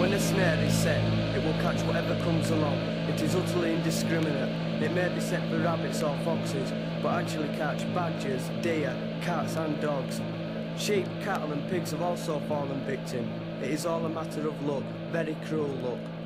When a snare is set, it will catch whatever comes along. It is utterly indiscriminate. It may be set for rabbits or foxes, but actually catch badgers, deer, cats and dogs. Sheep, cattle and pigs have also fallen victim. It is all a matter of luck, very cruel luck.